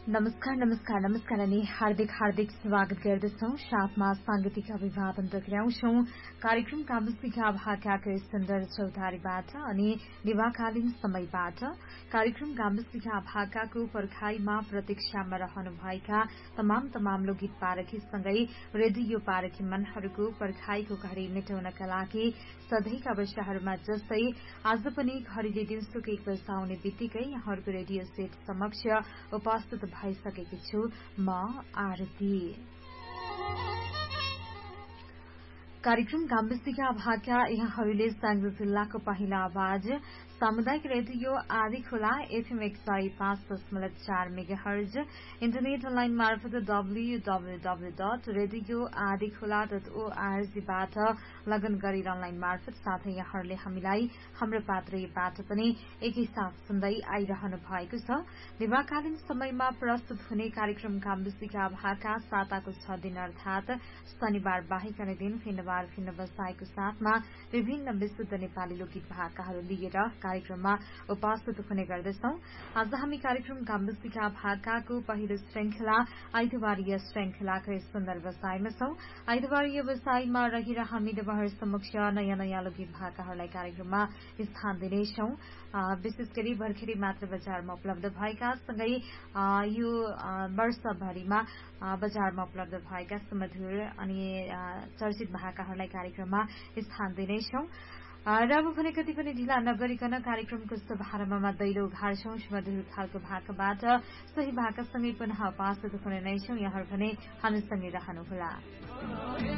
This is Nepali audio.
नमस्कार अनि हार्दिक स्वागत गर्दछौं। साथमा सांगीतिक अभिवादन टक्राउँछौं कार्यक्रम कामसिका भाकाको सुन्दर चौतारीबाट अनि दिवाकालीन समयबाट। कार्यक्रम कामसिका भाकाको पर्खाईमा प्रतीक्षामा रहनुभएका तमाम लोकगीत पारखीसँगै रेडियो पारखी मनहरूको पर्खाईको घड़ी मेटाउनका लागि सधैँका वर्षहरूमा जस्तै आज पनि घड़ीले दिउँसोको 1 बजे आउने बित्तिकै यहाँहरूको रेडियो सेट समक्ष उपस्थित भइसकेकी छु म आरती। कार्यक्रम गाम्बेसीका भाका यहाँहरूले स्याङ्जा जिल्लाको पहिला आवाज सामुदायिक रेडियो आदि खोला एफएम 105.4 मेगाहर्ज, इन्टरनेट अनलाइन मार्फत www.radioadikhola.org बाट लगन गरेर अनलाइन मार्फत साथै यहाँहरूले हामीलाई हाम्रो पात्रीबाट पनि एकैसाथ सुन्दै आइरहनु भएको छ। दिवाकालीन समयमा प्रस्तुत हुने कार्यक्रम गाम्बेसीका भाका साताको 6 दिन अर्थात शनिबार बाहेक अन्य दिन फिनबार बसाईको साथमा विभिन्न विशुद्ध नेपाली लोकगीत भाकाहरू लिएर कार्यक्रममा उपस्थित हुने गर्दछौं। आज हामी कार्यक्रम गाम्बेसीका भाकाको पहिलो श्रृंखला आइतबारीय श्रृंखलाको सुन्दर बसाईमा छौं। आइतबारीय बसाईमा रहेर हामी तपाईहरु समक्ष नयाँ लोकगीत भाकाहरूलाई कार्यक्रममा स्थान दिनेछौं। विशेष गरी भर्खरै मात्र बजारमा उपलब्ध भएका सँगै यो वर्षभरिमा बजारमा उपलब्ध भएका सुमधुर अनि चर्चित भाकाहरूलाई कार्यक्रममा स्थान दिनेछौं। र अब भने कति पनि ढिला नगरिकन कार्यक्रमको शुभारम्भमा दैलो उघार्छौं सुमधुर खालको भाकाबाट। सही भाकासँगै पुनः उपस्थित हुने नै छौं। यहाँहरू भने हामीसँगै रहनुहोला।